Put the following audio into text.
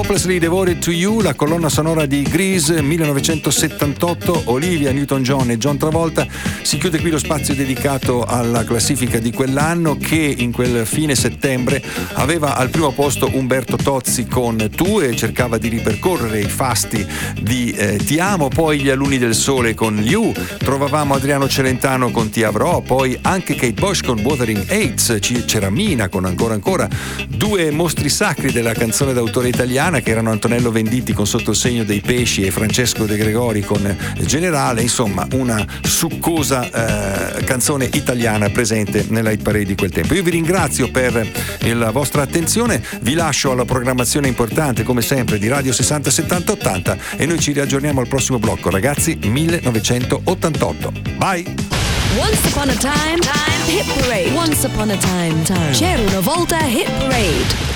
Hopelessly Devoted to You, la colonna sonora di Grease 1978, Olivia Newton-John e John Travolta. Si chiude qui lo spazio dedicato alla classifica di quell'anno, che in quel fine settembre aveva al primo posto Umberto Tozzi con Tu e cercava di ripercorrere i fasti di Ti amo, poi Gli Alunni del Sole con You, trovavamo Adriano Celentano con Ti avrò, poi anche Kate Bush con Wuthering Heights, c'era Mina con Ancora, due mostri sacri della canzone d'autore italiana che erano Antonello Venditti con Sotto il segno dei pesci e Francesco De Gregori con Generale, insomma una succosa canzone italiana presente nella hit parade di quel tempo. Io vi ringrazio per la vostra attenzione, vi lascio alla programmazione importante come sempre di Radio 60 70 80 e noi ci riaggiorniamo al prossimo blocco, ragazzi. 1988. Bye. Once upon a time, hit parade. Once upon a time. C'era una volta hit parade.